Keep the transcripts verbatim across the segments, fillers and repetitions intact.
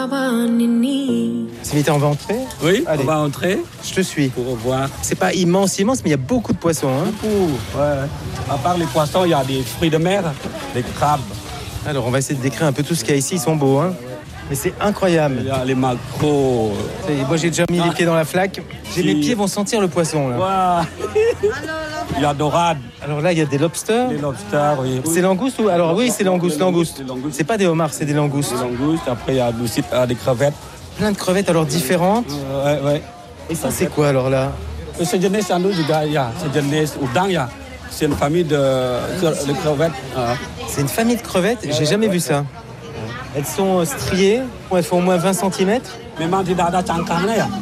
Simita, on va entrer? Oui, allez. On va entrer. Je te suis. Pour voir. C'est pas immense, immense, mais il y a beaucoup de poissons. Hein. Beaucoup, ouais. À part les poissons, il y a des fruits de mer, des crabes. Alors, on va essayer de décrire un peu tout ce qu'il y a ici. Ils sont beaux, hein. Mais c'est incroyable. Il y a les maquereaux. Moi, j'ai déjà mis ah. les pieds dans la flaque. J'ai, mes pieds vont sentir le poisson, là. Wow. Il y a dorade. Alors là, il y a des lobsters. Des lobsters, oui. C'est langoustes ou... Alors oui, c'est langoustes, langoustes. langoustes. C'est pas des homards, c'est des langoustes. Des langoustes. Après, il y a aussi des crevettes. Plein de crevettes, alors différentes. Ouais, ouais. Et ça, c'est quoi, alors là? C'est jenis anu juga, ya. C'est jenis udang, ya. C'est une famille de, de crevettes. C'est une famille de crevettes? J'ai jamais vu ça. Elles sont striées, elles font au moins vingt centimètres. Memang tidak ada cangkangnya ya?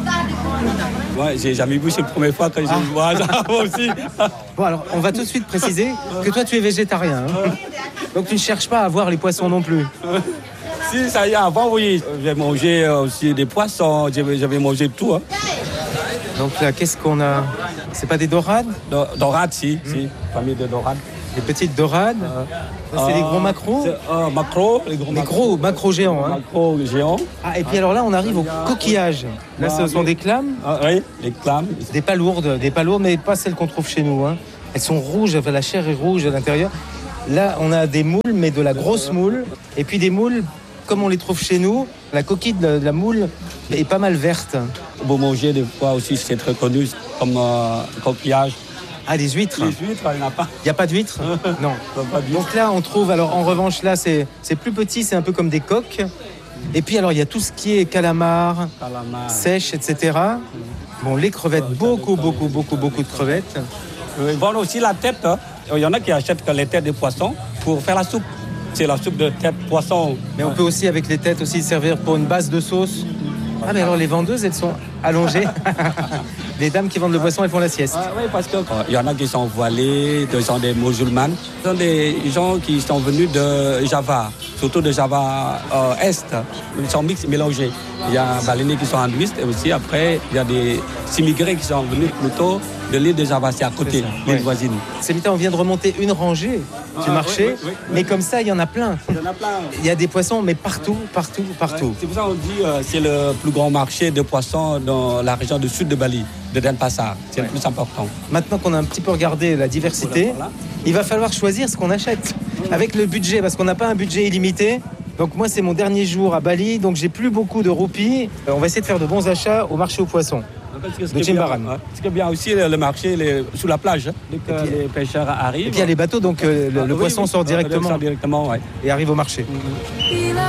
Ouais, j'ai jamais vu, c'est la première fois que je ah. vois ça aussi. Bon, alors, on va tout de suite préciser que toi, tu es végétarien. Hein. Donc, tu ne cherches pas à voir les poissons non plus. Si, ça y est, avant, oui. J'ai mangé aussi des poissons, j'avais mangé tout. Hein. Donc là, qu'est-ce qu'on a? C'est pas des dorades? Do- Dorades, si, mmh. si, famille de dorades. Des petites dorades. Euh, c'est euh, des gros maquereaux. Euh, macros, les gros les gros maquereaux géants. Hein. Macros géants. Ah, et puis alors là, on arrive aux coquillages. Là, ce sont des clames. Ah, oui, des clames. Des palourdes, des palourdes, mais pas celles qu'on trouve chez nous. Hein. Elles sont rouges, la chair est rouge à l'intérieur. Là, on a des moules, mais de la grosse moule. Et puis des moules, comme on les trouve chez nous, la coquille de la, de la moule est pas mal verte. Vous mangez des fois aussi, c'est très connu, comme euh, coquillage. Ah, les huîtres? Les huîtres, il n'y en a pas. Il n'y a pas d'huîtres? Non. Pas d'huîtres. Donc là, on trouve, alors en revanche, là, c'est, c'est plus petit, c'est un peu comme des coques. Et puis, alors, il y a tout ce qui est calamar, calamar. Sèche, et cetera. Bon, les crevettes, beaucoup, beaucoup, beaucoup, beaucoup de crevettes. Ils vendent aussi la tête. Hein. Il y en a qui achètent les têtes de poissons pour faire la soupe. C'est la soupe de tête poisson. Mais on peut aussi, avec les têtes, aussi servir pour une base de sauce. Ah, mais alors les vendeuses, elles sont allongées. Les dames qui vendent le poisson, elles font la sieste. Ah, oui, parce qu'il y en a qui sont voilés, qui sont des musulmans. Ce sont des gens qui sont venus de Java, surtout de Java euh, Est. Ils sont mix, mélangés. Il y a des baléniers qui sont hindouistes et aussi après, il y a des immigrés qui sont venus plutôt de l'île de Java, c'est à côté, l'île oui. voisine. Simita, on vient de remonter une rangée du ah, marché, oui, oui, oui, mais oui. comme ça, il y en a plein. Il y en a plein. Il y a des poissons, mais partout, partout, partout. Ouais, c'est pour ça qu'on dit euh, c'est le plus grand marché de poissons dans la région du sud de Bali, de Denpasar. C'est ouais. le plus important. Maintenant qu'on a un petit peu regardé la diversité, voilà. il va falloir choisir ce qu'on achète avec le budget, parce qu'on n'a pas un budget illimité. Donc moi, c'est mon dernier jour à Bali, donc j'ai plus beaucoup de roupies. On va essayer de faire de bons achats au marché aux poissons. De Jimbaran. Ce qui est bien aussi, le marché les, sous la plage, dès que puis, les pêcheurs arrivent. Et puis il y a les bateaux, donc euh, le, le ah, poisson oui, oui. sort directement, sort directement ouais. et arrive au marché. Mm-hmm.